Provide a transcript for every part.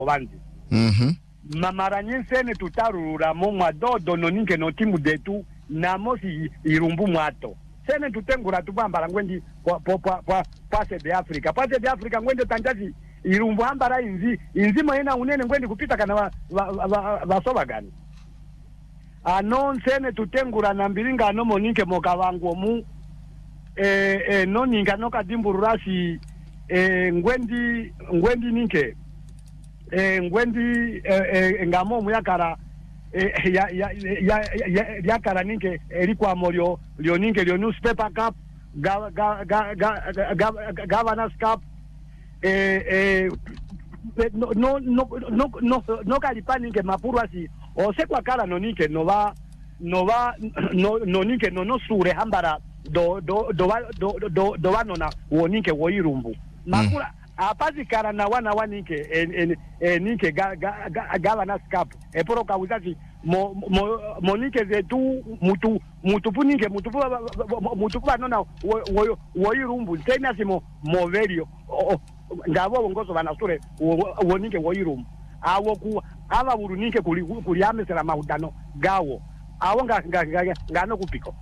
Wanzi. Mamara nyensene tutarura mwa dodo noninke no timu detu na mosi irumbu mwato. Sene tutengura tubambara ngwendi pase de Afrika. Pase de Afrika ngwende tanjazi irumbu hambara inzi moena unene ngwendi kupita kana vasoba gani. Anon sene tutengura na mbiringa no moninke moka wangu mu noninga noka dimbururasi ngwendi ninke ngwendi ngamo muyakara yakara ninke erikwa molio lioninke lio newspaper cup governors cup no kalipa ninke mapurwasi osekwa kala noninke nova noninke no sure hambara do wanona woninke woirumbu makura apazi kara na wana waninke ninke governors cup eporo kawizazi monike zetu mutu puninke mutu banona woirumbu tena simo moverio ngabo ngozo banasure woninke woirumbu awo ku aba buruninke kuli amesera mahudano gawo awo ngano kupiko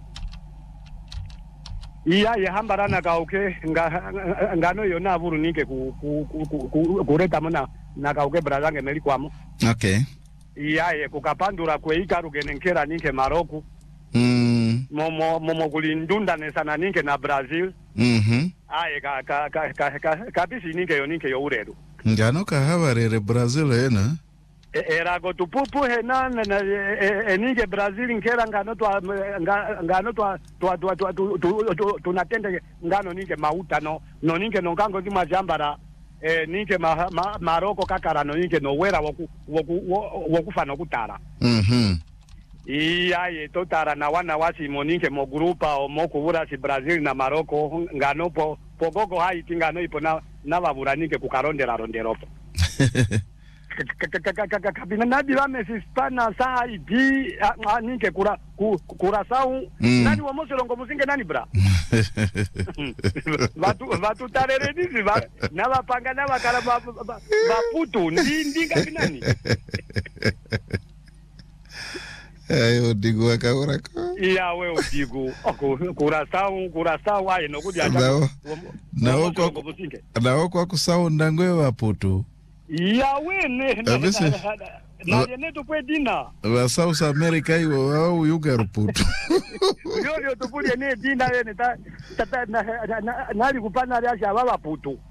iya yahambarana kauke ngano yona buruninke kureta mona na kauke brazange melikwamo. Okay. Iya kukapandura kweika rugenenkera ninke Maroku. Momo kulindunda nesana ninke na Brazil. Aye kabisi ninke yoninke yo ureru. Ngano kahabarere Brazil ena. Era go tupupu hena ninke Brazil nkera ngano tunatende ngano ninke mauta no ninke nongango zima jambara ninke Maroko kakara no ninke no wera wokufa no kutara. Iya totara na wana wasi moninke mo grupa o mo kubura si Brazil na Maroko ngano pogogo haiti ngano ipo na babura ninke kukarondera ronderopo. Kabina nadi wame sispana saa idi ninke kurasau nani wa moselongo musinge nani bra vatu tarere disi na wapanga na wakala vaputu ndi kabinani ayo digu wakaurako iya we udigu kurasau aye nokudi aja na wako kusau ndangwe waputu ya wene na yeneto kwe dina wa South America iwo wao yuga ruputu yo tupuli ene dina yene nali kupana ya shababa putu.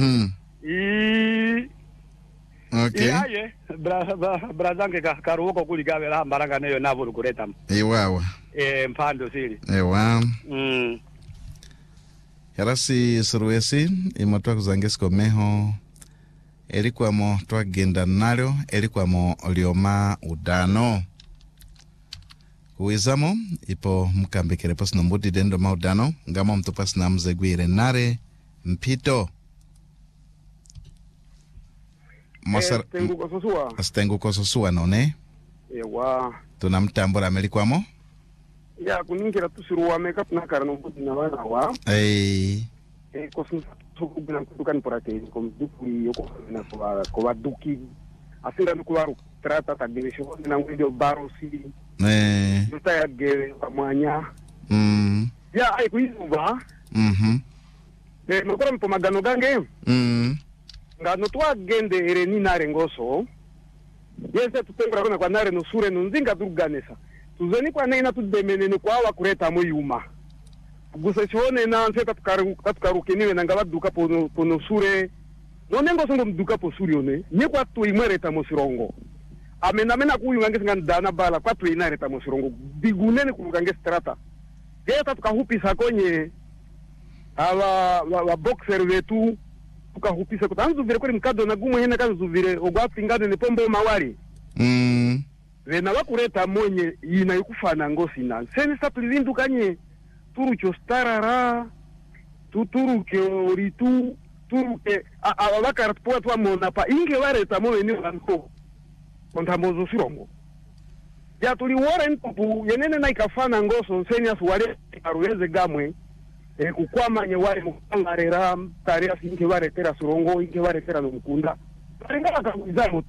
Okay. Yaye brazange karuoko kuligawela mbaranga neyo navulu kureta iwawa mpando siri ewa yarasi suruesi imotwa kuzangesko meho erikwa mo twagenda nalyo erikwa mo lioma udano kuizamo ipo mkambikere pas nombudi dendo maudano ngamo mtupas na mzegwire nare mpito Mosar astengu kososua none ewa tunamtambura melikwamo ya kuningira tusiruwa meka tunakara nombudi na wana wa kosu tukubina kutukan porate komdukuri yoko na kwa duki asinda nukuwaru trata tagirisho na ngwidio barosi yuta ya gere mwanya ya ai kuizuba nokora mpomagano gange ngano twagende ereni nare ngoso yese tutengura kona kwa nare no sure no nzinga turuganesa tuzeni kwa nena tudemenene kwa wa kureta moyuma gusa chone na nseta tukarukeniwe na ngabaduka pono sure nonengo songo mduka po suri one nye kwa tu imwereta mosirongo amena kuyu ngangesi ngandana bala kwa tu inareta mosirongo bigunene kulugangesi strata geta tukahupisa konye aba boxer wetu tukahupisa kutanzu vile kuri mkado na gumu hena kanzu vile ogwapi ngado ne pombo mawali vena wakureta monye ina yukufana ngosi na seni saplizindu kanye turucho starara turuke oritu turuke abakara twa mona pa inge wareta moyo ni wanko kontambozo sirongo ya tuli wore ntupu yenene na ikafana ngoso senya suwale aruweze gamwe kukwama nye wale mukangarera tarea inge waretera surongo inge waretera no mukunda taringa kakuiza